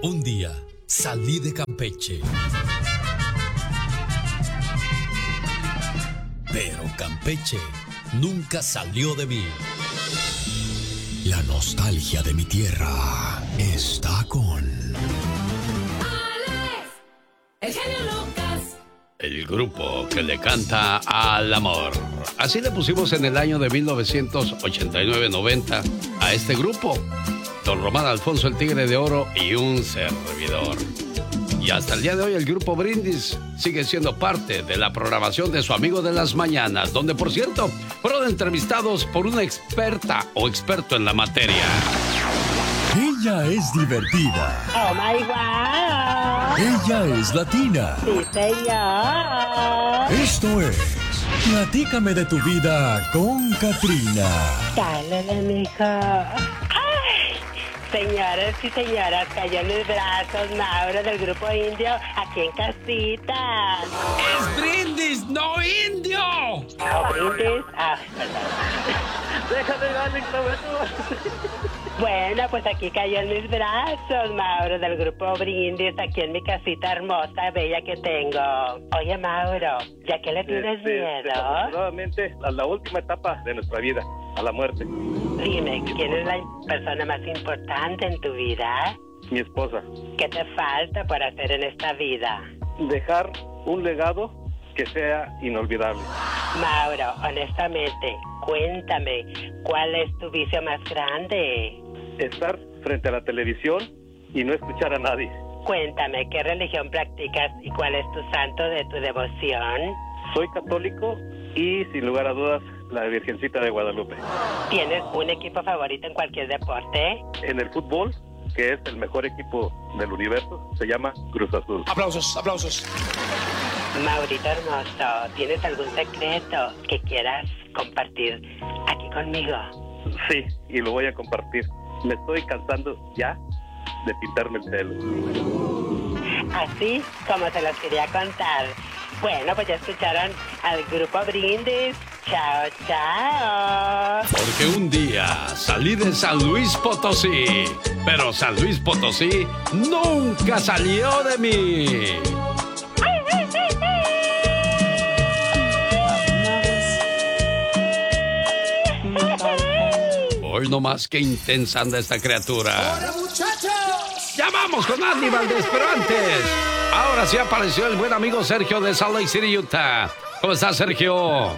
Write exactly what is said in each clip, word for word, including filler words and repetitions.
Un día salí de Campeche, pero Campeche nunca salió de mí. La nostalgia de mi tierra está con Alex, el genio Lucas. El grupo que le canta al amor. Así le pusimos en el año de mil novecientos ochenta y nueve noventa a este grupo. Don Román Alfonso, el Tigre de Oro y un servidor. Y hasta el día de hoy el grupo Brindis sigue siendo parte de la programación de su amigo de las mañanas, donde, por cierto, fueron entrevistados por una experta o experto en la materia. Ella es divertida. Oh my God. Ella es latina. Sí, señor. Esto es Platícame de tu vida con Katrina. Dale, mijo. Señores y señoras, cayó en mis brazos Mauro del grupo Indio, aquí en casita. ¡Es Brindis, no Indio! ¿O Brindis? Ah, déjame darle Bueno, pues aquí cayó en mis brazos Mauro del grupo Brindis, aquí en mi casita hermosa, bella que tengo. Oye, Mauro, ¿ya que le tienes este, miedo? Nuevamente, a la última etapa de nuestra vida, a la muerte. Dime, ¿quién es la persona más importante en tu vida? Mi esposa. ¿Qué te falta por hacer en esta vida? Dejar un legado que sea inolvidable. Mauro, honestamente, cuéntame, ¿cuál es tu vicio más grande? Estar frente a la televisión y no escuchar a nadie. Cuéntame, ¿qué religión practicas y cuál es tu santo de tu devoción? Soy católico y, sin lugar a dudas, la Virgencita de Guadalupe. ¿Tienes un equipo favorito en cualquier deporte? En el fútbol, que es el mejor equipo del universo, se llama Cruz Azul. Aplausos, aplausos. Maurito hermoso, ¿tienes algún secreto que quieras compartir aquí conmigo? Sí, y lo voy a compartir. Me estoy cansando ya de pintarme el pelo. Así como se los quería contar. Bueno, pues ya escucharon al grupo Brindis. Chao, chao. Porque un día salí de San Luis Potosí, pero San Luis Potosí nunca salió de mí. Hoy no más que intensa anda esta criatura. ¡Hola, muchachos! Ya vamos con Andy Valdés, pero antes, ahora sí apareció el buen amigo Sergio de Salt Lake City, Utah. ¿Cómo estás, Sergio?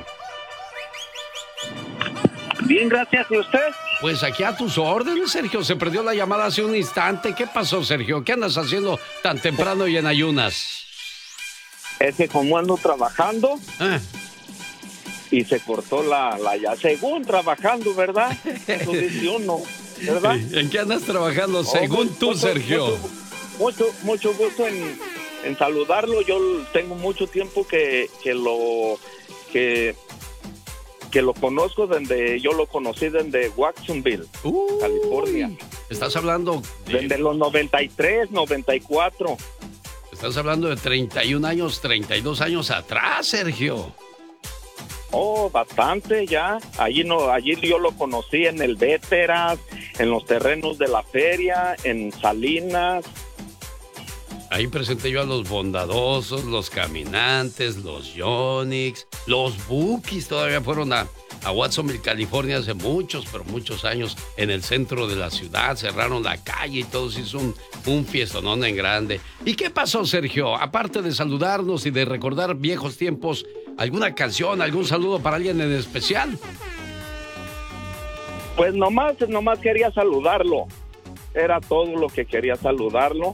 Bien, gracias. ¿Y usted? Pues aquí a tus órdenes, Sergio. Se perdió la llamada hace un instante. ¿Qué pasó, Sergio? ¿Qué andas haciendo tan temprano y en ayunas? Es que como ando trabajando Ah. y se cortó la, la ya según trabajando, ¿verdad? Eso dice uno, ¿verdad? ¿En qué andas trabajando, según Oh, tú, mucho, Sergio? Mucho, mucho, mucho gusto en, en saludarlo. Yo tengo mucho tiempo que, que lo que, que lo conozco, desde yo lo conocí desde Watsonville, Uy, California. Estás hablando de, Desde los noventa y tres, noventa y cuatro. estás hablando de treinta y un años, treinta y dos años atrás, Sergio. Oh, bastante ya. Allí no, allí yo lo conocí en el Veteras, en los terrenos de la feria, en Salinas. Ahí presenté yo a los Bondadosos, los Caminantes, los Yonix, los Bookies. Todavía fueron a, a Watsonville, California, hace muchos, pero muchos años, en el centro de la ciudad. Cerraron la calle y todo se hizo un, un fiestonón en grande. ¿Y qué pasó, Sergio? Aparte de saludarnos y de recordar viejos tiempos, ¿alguna canción, algún saludo para alguien en especial? Pues nomás, nomás quería saludarlo. Era todo lo que quería saludarlo.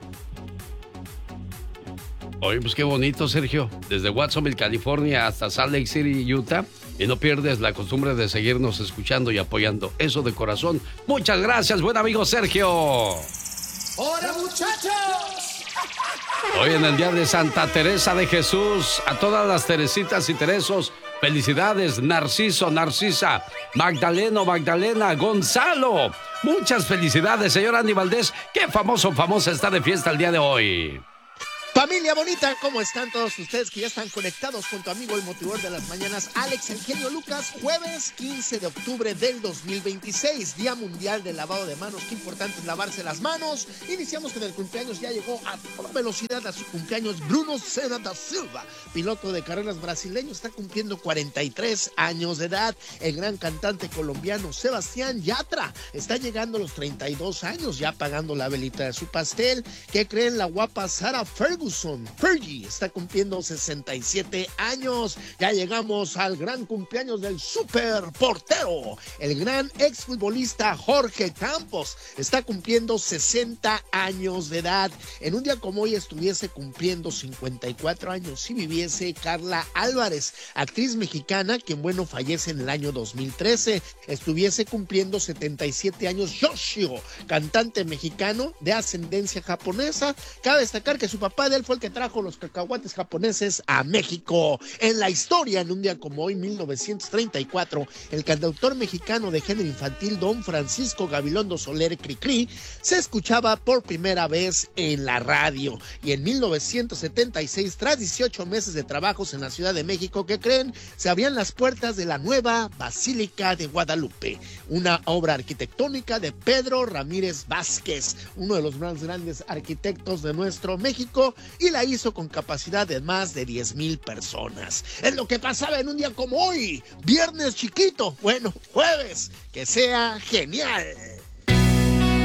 Oye, pues qué bonito, Sergio. Desde Watsonville, California, hasta Salt Lake City, Utah. Y no pierdes la costumbre de seguirnos escuchando y apoyando. Eso de corazón. Muchas gracias, buen amigo Sergio. ¡Hola, muchachos! Hoy en el día de Santa Teresa de Jesús, a todas las Teresitas y Teresos, felicidades, Narciso, Narcisa, Magdaleno, Magdalena, Gonzalo. Muchas felicidades, señor Andy Valdés. Qué famoso, famosa está de fiesta el día de hoy. Familia bonita, ¿cómo están todos ustedes que ya están conectados con tu amigo el motivador de las mañanas, Alex El Genio Lucas? Jueves quince de octubre del dos mil veintiséis, Día Mundial del Lavado de Manos. Qué importante es lavarse las manos. Iniciamos con el cumpleaños, ya llegó a toda velocidad a su cumpleaños Bruno Senna da Silva, piloto de carreras brasileño, está cumpliendo cuarenta y tres años de edad. El gran cantante colombiano Sebastián Yatra está llegando a los treinta y dos años, ya pagando la velita de su pastel. ¿Qué creen? La guapa Sarah Ferguson Fergie está cumpliendo sesenta y siete años. Ya llegamos al gran cumpleaños del super portero. El gran exfutbolista Jorge Campos está cumpliendo sesenta años de edad. En un día como hoy estuviese cumpliendo cincuenta y cuatro años si viviese Carla Álvarez, actriz mexicana, quien bueno fallece en el año dos mil trece. Estuviese cumpliendo setenta y siete años Yoshio, cantante mexicano de ascendencia japonesa. Cabe destacar que su papá de él fue el que trajo los cacahuates japoneses a México. En la historia, en un día como hoy, mil novecientos treinta y cuatro, el cantautor mexicano de género infantil Don Francisco Gabilondo Soler Cricri se escuchaba por primera vez en la radio. Y en mil novecientos setenta y seis, tras dieciocho meses de trabajos en la Ciudad de México, ¿qué creen? Se abrían las puertas de la nueva Basílica de Guadalupe, una obra arquitectónica de Pedro Ramírez Vázquez, uno de los más grandes arquitectos de nuestro México, y la hizo con capacidad de más de diez mil personas. Es lo que pasaba en un día como hoy, viernes chiquito, bueno, jueves, que sea genial.